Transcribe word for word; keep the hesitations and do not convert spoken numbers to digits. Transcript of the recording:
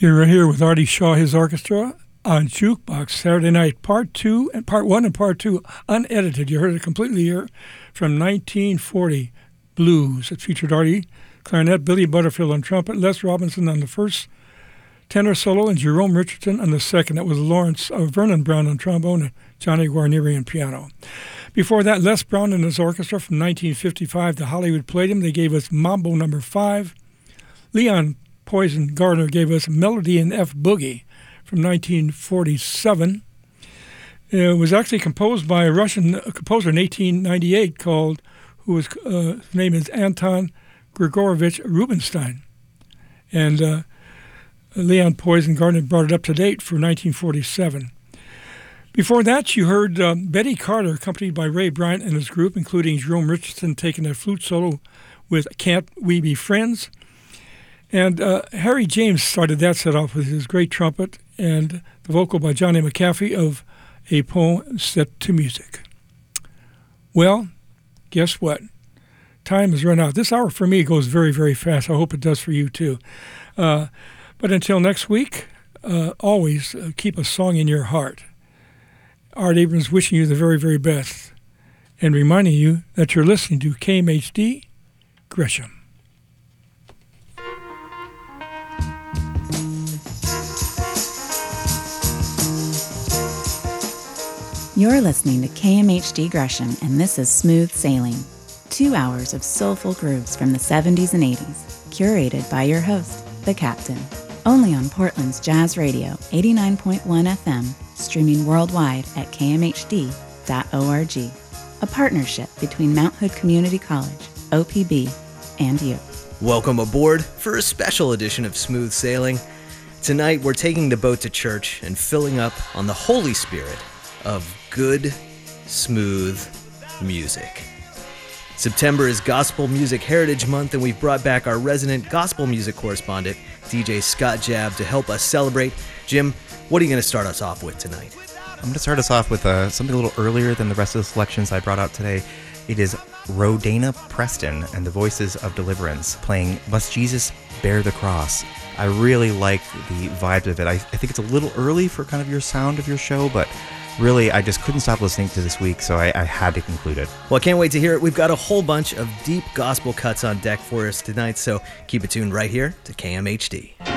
You're here with Artie Shaw, his orchestra, on Jukebox Saturday Night, Part Two and Part One and Part Two, unedited. You heard it completely here from nineteen forty blues. It featured Artie clarinet, Billy Butterfield on trumpet, Les Robinson on the first tenor solo, and Jerome Richardson on the second. That was Lawrence uh, Vernon Brown on trombone, and Johnny Guarnieri on piano. Before that, Les Brown and his orchestra from nineteen fifty-five. The Hollywood Palladium. They gave us Mambo Number Five. Leon Poison Gardner gave us Melody in F Boogie from nineteen forty-seven. It was actually composed by a Russian composer in eighteen ninety-eight called, who was, uh, his name is Anton Grigorovich Rubinstein. And uh, Leon Poison Gardner brought it up to date for nineteen forty-seven. Before that, you heard uh, Betty Carter, accompanied by Ray Bryant and his group, including Jerome Richardson taking a flute solo with Can't We Be Friends? And uh, Harry James started that set off with his great trumpet and the vocal by Johnny McAfee of A Poem Set to Music. Well, guess what? Time has run out. This hour for me goes very, very fast. I hope it does for you too. Uh, but until next week, uh, always uh, keep a song in your heart. Art Abrams wishing you the very, very best and reminding you that you're listening to K M H D Gresham. You're listening to K M H D Gresham, and this is Smooth Sailing. Two hours of soulful grooves from the seventies and eighties, curated by your host, The Captain. Only on Portland's Jazz Radio, eighty-nine point one F M, streaming worldwide at k m h d dot org. A partnership between Mount Hood Community College, O P B, and you. Welcome aboard for a special edition of Smooth Sailing. Tonight, we're taking the boat to church and filling up on the Holy Spirit of good, smooth music. September is Gospel Music Heritage Month, and we've brought back our resident gospel music correspondent, D J Scott Jabb, to help us celebrate. Jim, what are you going to start us off with tonight? I'm going to start us off with uh, something a little earlier than the rest of the selections I brought out today. It is Rodana Preston and the Voices of Deliverance playing Must Jesus Bear the Cross. I really like the vibe of it. I, I think it's a little early for kind of your sound of your show, but really, I just couldn't stop listening to this week, so I, I had to conclude it. Well, I can't wait to hear it. We've got a whole bunch of deep gospel cuts on deck for us tonight, so keep it tuned right here to K M H D.